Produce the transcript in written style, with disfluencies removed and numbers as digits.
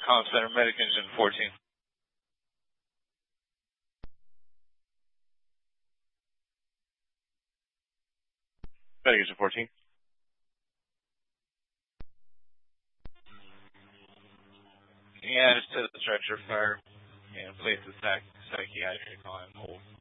Comm Center, Medic Engine 14. Medic Engine 14. Yeah, just to the stretcher fire and place the psychiatric on hold.